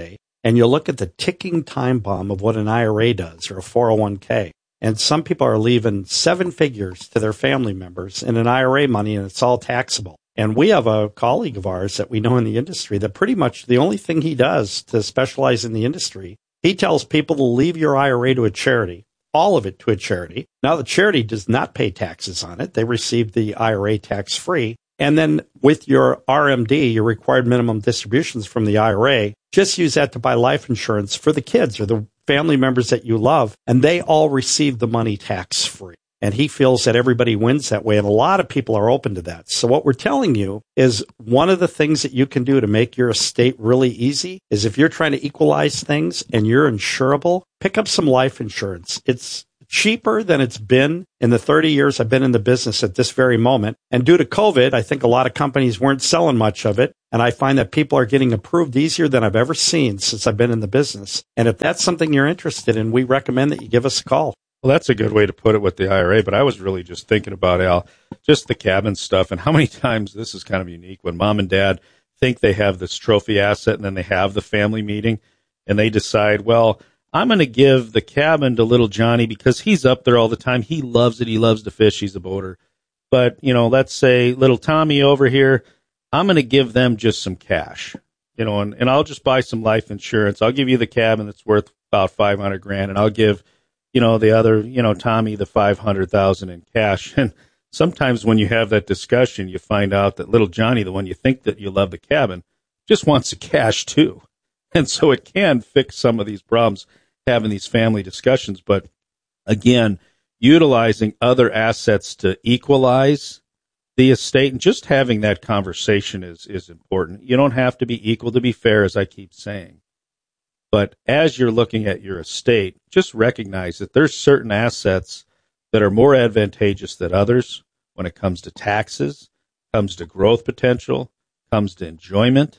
and you look at the ticking time bomb of what an I R A does or a four oh one k. And some people are leaving seven figures to their family members in an I R A money, and it's all taxable. And we have a colleague of ours that we know in the industry that pretty much the only thing he does to specialize in the industry, he tells people to leave your I R A to a charity, all of it to a charity. Now, the charity does not pay taxes on it. They receive the I R A tax-free. And then with your R M D, your required minimum distributions from the I R A, just use that to buy life insurance for the kids or the family members that you love, and they all receive the money tax-free. And he feels that everybody wins that way, and a lot of people are open to that. So what we're telling you is one of the things that you can do to make your estate really easy is if you're trying to equalize things and you're insurable, pick up some life insurance. It's cheaper than it's been in the thirty years I've been in the business at this very moment. And due to COVID, I think a lot of companies weren't selling much of it. And I find that people are getting approved easier than I've ever seen since I've been in the business. And if that's something you're interested in, we recommend that you give us a call. Well, that's a good way to put it with the I R A, but I was really just thinking about, Al, just the cabin stuff and how many times this is kind of unique when mom and dad think they have this trophy asset and then they have the family meeting and they decide, well, I'm going to give the cabin to little Johnny because he's up there all the time. He loves it. He loves to fish. He's a boater. But, you know, let's say little Tommy over here, I'm going to give them just some cash, you know, and, and I'll just buy some life insurance. I'll give you the cabin that's worth about five hundred grand, and I'll give, you know, the other, you know, Tommy the five hundred thousand in cash. And sometimes when you have that discussion, you find out that little Johnny, the one you think that you love the cabin, just wants the cash too. And so it can fix some of these problems having these family discussions. But again, utilizing other assets to equalize the estate and just having that conversation is, is important. You don't have to be equal to be fair, as I keep saying. But as you're looking at your estate, just recognize that there's certain assets that are more advantageous than others when it comes to taxes, comes to growth potential, comes to enjoyment.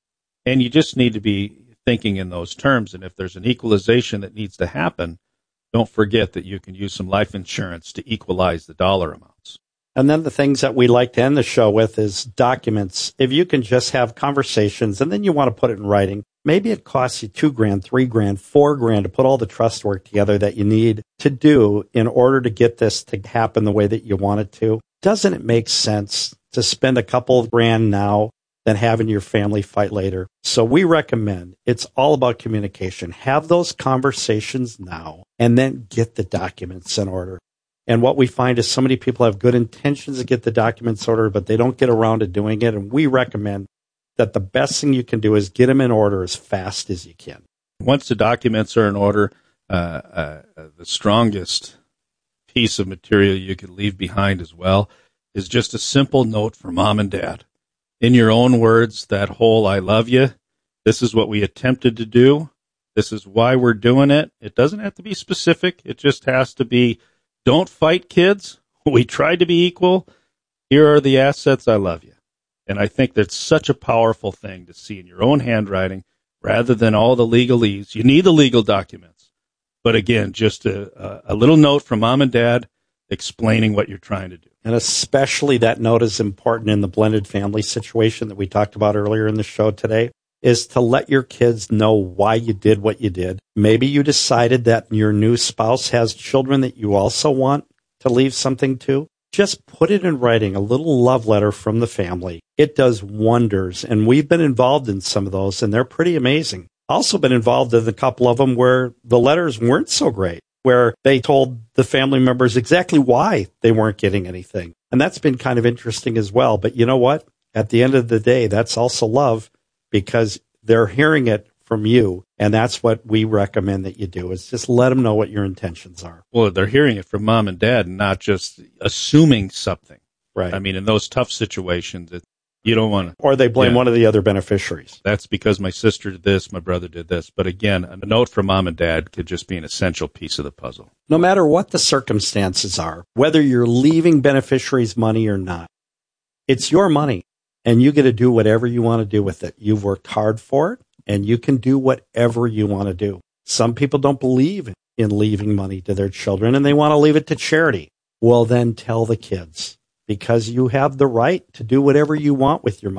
And you just need to be thinking in those terms. And if there's an equalization that needs to happen, don't forget that you can use some life insurance to equalize the dollar amounts. And then the things that we like to end the show with is documents. If you can just have conversations and then you want to put it in writing, maybe it costs you two grand, three grand, four grand to put all the trust work together that you need to do in order to get this to happen the way that you want it to. Doesn't it make sense to spend a couple of grand now than having your family fight later? So we recommend it's all about communication. Have those conversations now and then get the documents in order. And what we find is so many people have good intentions to get the documents ordered, but they don't get around to doing it. And we recommend that the best thing you can do is get them in order as fast as you can. Once the documents are in order, uh, uh, the strongest piece of material you could leave behind as well is just a simple note for mom and dad. In your own words, that whole I love you, this is what we attempted to do, this is why we're doing it. It doesn't have to be specific. It just has to be, don't fight, kids. We tried to be equal. Here are the assets. I love you. And I think that's such a powerful thing to see in your own handwriting rather than all the legalese. You need the legal documents. But again, just a, a little note from mom and dad explaining what you're trying to do. And especially that note is important in the blended family situation that we talked about earlier in the show today, is to let your kids know why you did what you did. Maybe you decided that your new spouse has children that you also want to leave something to. Just put it in writing, a little love letter from the family. It does wonders. And we've been involved in some of those, and they're pretty amazing. Also been involved in a couple of them where the letters weren't so great, where they told the family members exactly why they weren't getting anything. And that's been kind of interesting as well. But you know what? At the end of the day, that's also love because they're hearing it from you. And that's what we recommend that you do, is just let them know what your intentions are. Well, they're hearing it from mom and dad and not just assuming something. Right. I mean, in those tough situations, it, you don't want to. Or they blame yeah. one of the other beneficiaries. That's because my sister did this, my brother did this. But again, a note from mom and dad could just be an essential piece of the puzzle. No matter what the circumstances are, whether you're leaving beneficiaries money or not, it's your money and you get to do whatever you want to do with it. You've worked hard for it and you can do whatever you want to do. Some people don't believe in leaving money to their children and they want to leave it to charity. Well, then tell the kids, because you have the right to do whatever you want with your money.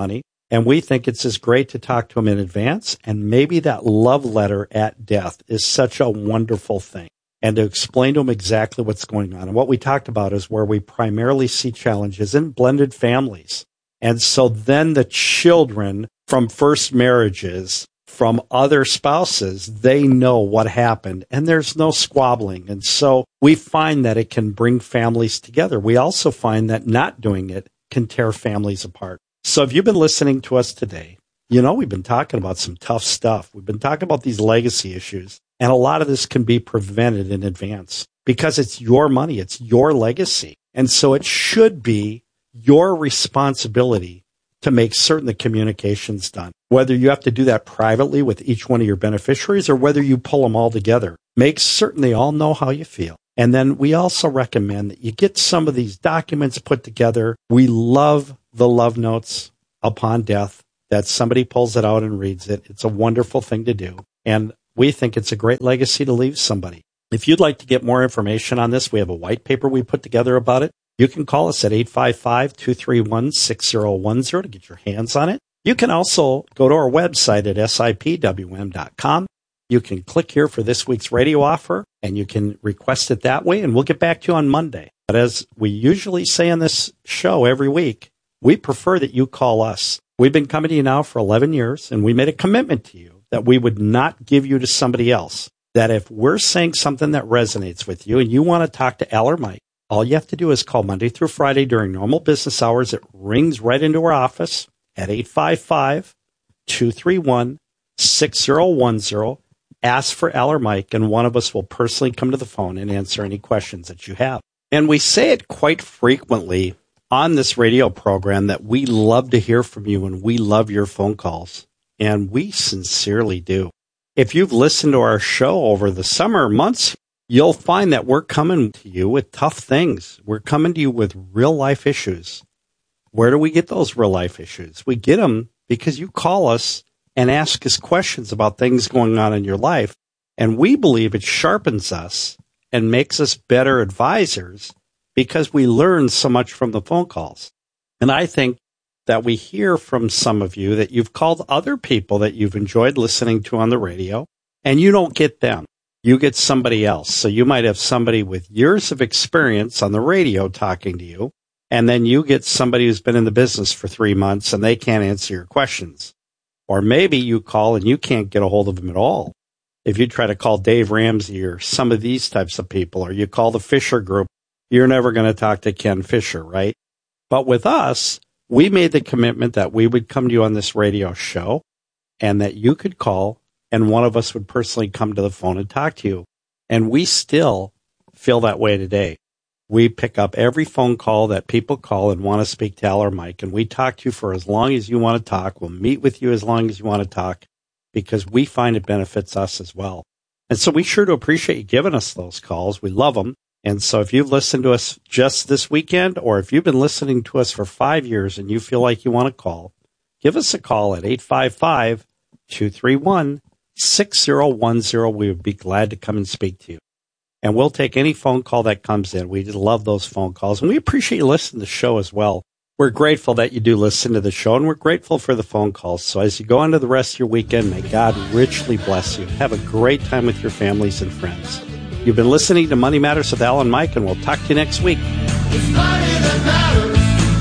And we think it's as great to talk to them in advance. And maybe that love letter at death is such a wonderful thing. And to explain to them exactly what's going on. And what we talked about is where we primarily see challenges in blended families. And so then the children from first marriages, from other spouses, they know what happened and there's no squabbling. And so we find that it can bring families together. We also find that not doing it can tear families apart. So if you've been listening to us today, you know, we've been talking about some tough stuff. We've been talking about these legacy issues, and a lot of this can be prevented in advance because it's your money. It's your legacy. And so it should be your responsibility to make certain the communication's done. Whether you have to do that privately with each one of your beneficiaries or whether you pull them all together, make certain they all know how you feel. And then we also recommend that you get some of these documents put together. We love the love notes upon death, that somebody pulls it out and reads it. It's a wonderful thing to do. And we think it's a great legacy to leave somebody. If you'd like to get more information on this, we have a white paper we put together about it. You can call us at eight five five, two three one, six zero one zero to get your hands on it. You can also go to our website at S I P W M dot com. You can click here for this week's radio offer, and you can request it that way, and we'll get back to you on Monday. But as we usually say on this show every week, we prefer that you call us. We've been coming to you now for eleven years, and we made a commitment to you that we would not give you to somebody else. That if we're saying something that resonates with you and you want to talk to Al or Mike, all you have to do is call Monday through Friday during normal business hours. It rings right into our office at eight five five, two three one, six zero one zero. Ask for Al or Mike, and one of us will personally come to the phone and answer any questions that you have. And we say it quite frequently on this radio program that we love to hear from you and we love your phone calls. And we sincerely do. If you've listened to our show over the summer months, you'll find that we're coming to you with tough things. We're coming to you with real life issues. Where do we get those real life issues? We get them because you call us and ask us questions about things going on in your life. And we believe it sharpens us and makes us better advisors because we learn so much from the phone calls. And I think that we hear from some of you that you've called other people that you've enjoyed listening to on the radio, and you don't get them. You get somebody else. So you might have somebody with years of experience on the radio talking to you, and then you get somebody who's been in the business for three months and they can't answer your questions. Or maybe you call and you can't get a hold of them at all. If you try to call Dave Ramsey or some of these types of people, or you call the Fisher Group, you're never going to talk to Ken Fisher, right? But with us, we made the commitment that we would come to you on this radio show and that you could call and one of us would personally come to the phone and talk to you. And we still feel that way today. We pick up every phone call that people call and want to speak to Al or Mike, and we talk to you for as long as you want to talk. We'll meet with you as long as you want to talk because we find it benefits us as well. And so we sure do appreciate you giving us those calls. We love them. And so if you've listened to us just this weekend, or if you've been listening to us for five years and you feel like you want to call, give us a call at eight five five, two three one, six zero one zero. We would be glad to come and speak to you. And we'll take any phone call that comes in. We just love those phone calls. And we appreciate you listening to the show as well. We're grateful that you do listen to the show, and we're grateful for the phone calls. So as you go into the rest of your weekend, may God richly bless you. Have a great time with your families and friends. You've been listening to Money Matters with Al and Mike, and we'll talk to you next week. It's money that matters.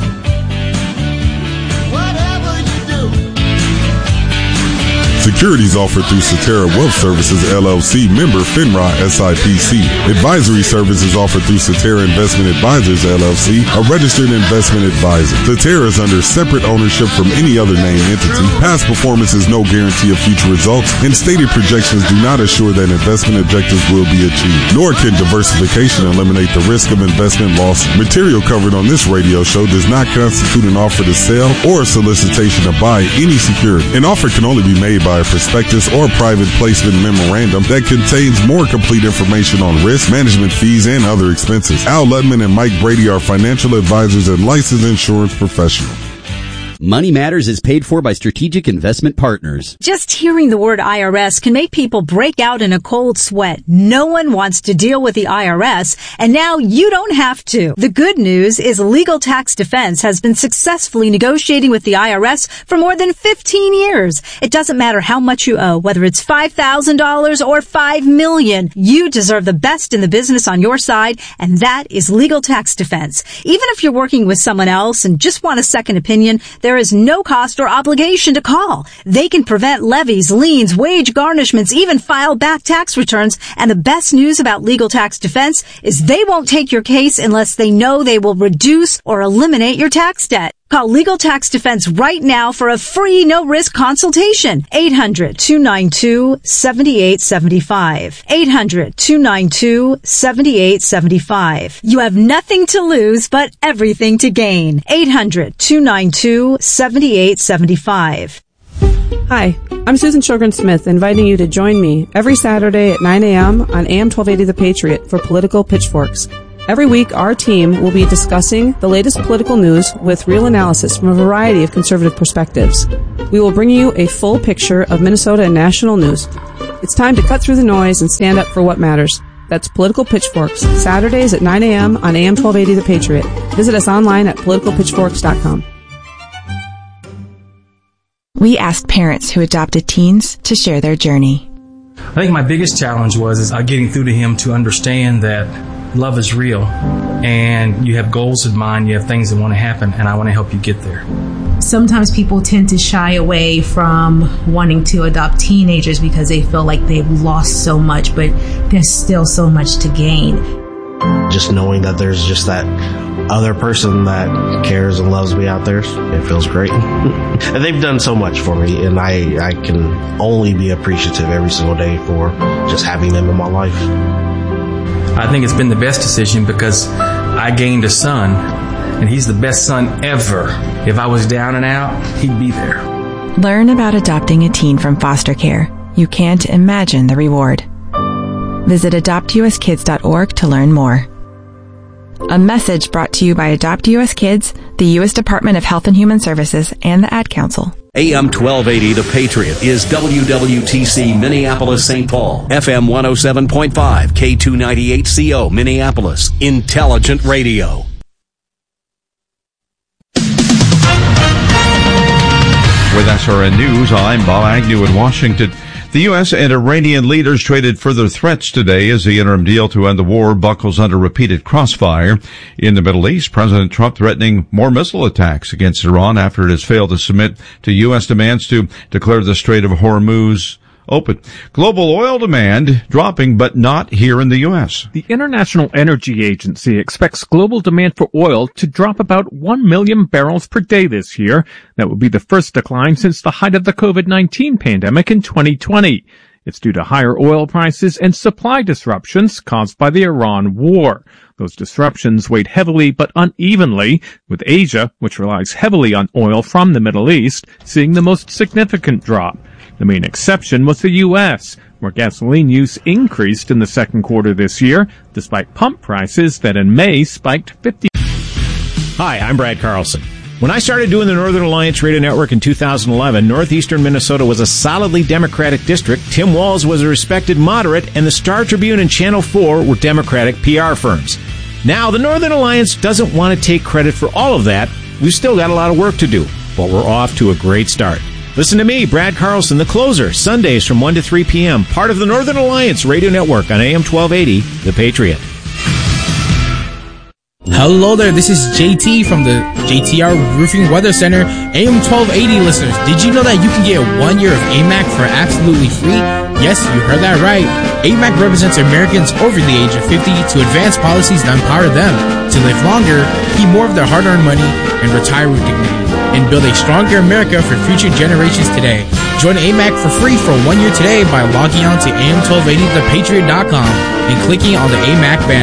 Whatever you do. Securities offered through Cetera Wealth Services, L L C, member FINRA S I P C. Advisory services offered through Cetera Investment Advisors, L L C, a registered investment advisor. Cetera is under separate ownership from any other named entity. Past performance is no guarantee of future results, and stated projections do not assure that investment objectives will be achieved. Nor can diversification eliminate the risk of investment loss. Material covered on this radio show does not constitute an offer to sell or a solicitation to buy any security. An offer can only be made by a prospectus or private placement memorandum that contains more complete information on risk, management fees, and other expenses. Al Ludman and Mike Brady are financial advisors and licensed insurance professionals. Money Matters is paid for by Strategic Investment Partners. Just hearing the word I R S can make people break out in a cold sweat. No one wants to deal with the I R S, and now you don't have to. The good news is Legal Tax Defense has been successfully negotiating with the I R S for more than fifteen years. It doesn't matter how much you owe, whether it's five thousand dollars or five million dollars. You deserve the best in the business on your side, and that is Legal Tax Defense. Even if you're working with someone else and just want a second opinion, there is no cost or obligation to call. They can prevent levies, liens, wage garnishments, even file back tax returns. And the best news about Legal Tax Defense is they won't take your case unless they know they will reduce or eliminate your tax debt. Call Legal Tax Defense right now for a free, no-risk consultation. eight hundred, two nine two, seven eight seven five. eight hundred, two nine two, seven eight seven five. You have nothing to lose, but everything to gain. eight hundred, two nine two, seven eight seven five. Hi, I'm Susan Sjogren-Smith, inviting you to join me every Saturday at nine a.m. on A M twelve eighty The Patriot for Political Pitchforks. Every week, our team will be discussing the latest political news with real analysis from a variety of conservative perspectives. We will bring you a full picture of Minnesota and national news. It's time to cut through the noise and stand up for what matters. That's Political Pitchforks, Saturdays at nine a.m. on A M twelve eighty The Patriot. Visit us online at political pitchforks dot com. We asked parents who adopted teens to share their journey. I think my biggest challenge was is uh, getting through to him to understand that love is real, and you have goals in mind, you have things that want to happen, and I want to help you get there. Sometimes people tend to shy away from wanting to adopt teenagers because they feel like they've lost so much, but there's still so much to gain. Just knowing that there's just that other person that cares and loves me out there, it feels great. And they've done so much for me, and I, I can only be appreciative every single day for just having them in my life. I think it's been the best decision because I gained a son, and he's the best son ever. If I was down and out, he'd be there. Learn about adopting a teen from foster care. You can't imagine the reward. Visit adopt u s kids dot org to learn more. A message brought to you by Adopt U S Kids, the U S Department of Health and Human Services, and the Ad Council. A M twelve eighty The Patriot is W W T C Minneapolis Saint Paul, F M one oh seven point five, K two ninety-eight C O Minneapolis, Intelligent Radio. With S R N News, I'm Bob Agnew in Washington. The U S and Iranian leaders traded further threats today as the interim deal to end the war buckles under repeated crossfire. In the Middle East, President Trump threatening more missile attacks against Iran after it has failed to submit to U S demands to declare the Strait of Hormuz open. Global oil demand dropping, but not here in the U S. The International Energy Agency expects global demand for oil to drop about one million barrels per day this year. That would be the first decline since the height of the covid nineteen pandemic in twenty twenty. It's due to higher oil prices and supply disruptions caused by the Iran war. Those disruptions weighed heavily but unevenly, with Asia, which relies heavily on oil from the Middle East, seeing the most significant drop. The main exception was the U S, where gasoline use increased in the second quarter this year, despite pump prices that in May spiked fifty. Hi, I'm Brad Carlson. When I started doing the Northern Alliance Radio Network in two thousand eleven, northeastern Minnesota was a solidly Democratic district, Tim Walz was a respected moderate, and the Star Tribune and Channel four were Democratic P R firms. Now, the Northern Alliance doesn't want to take credit for all of that. We've still got a lot of work to do, but we're off to a great start. Listen to me, Brad Carlson, The Closer, Sundays from one to three p.m., part of the Northern Alliance Radio Network on A M twelve eighty, The Patriot. Hello there, this is J T from the J T R Roofing Weather Center. A M twelve eighty listeners, did you know that you can get one year of A M A C for absolutely free? Yes, you heard that right. A M A C represents Americans over the age of fifty to advance policies that empower them to live longer, keep more of their hard-earned money, and retire with dignity, and build a stronger America for future generations today. Join A M A C for free for one year today by logging on to A M twelve eighty the patriot dot com and clicking on the A M A C banner.